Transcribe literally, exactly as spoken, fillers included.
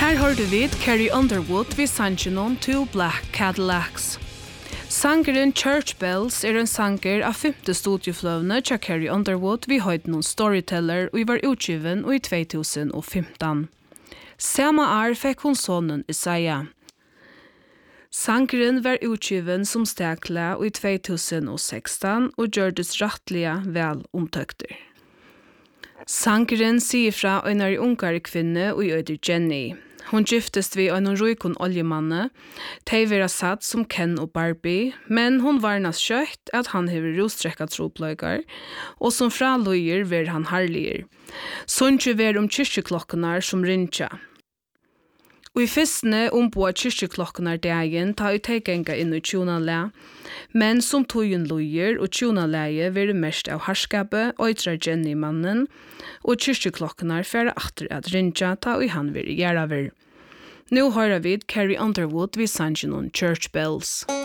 Her hørte vi Carrie Underwood ved sangen Two Black Cadillacs. Sangeren Church Bells er en sanger av femte studiefløvene til Carrie Underwood ved høyden Storyteller og var utgiven i två tusen femton. Samme år fikk hun sonen Isaiah. Sangeren var utgiven som stekla i två tusen sexton og gjørdes rattliga vel omtøkter. Sangeren sier fra en av ungare kvinne og øyder Jenny. Hon giftest vi en røykon oljemanne, de vera satt som Ken og Barbie, men hon varnas kjøtt at han hever rostrekka tropløygar, og som fra løyer ver han harliger. Sånn ver om kyrkjeklokkenar som rinja. Og i festene omboa kyrkjeklokkenar dagen ta ut tegenga inn i tjonale, men som togen løyer og tjonaleie ver mest av harskapet, oitra Jenny-mannen, og kyrkjeklokkenar færa atter at rinja ta og han ver gjeraver. Nu hører vi Carrie Underwood ved sangen Church Bells.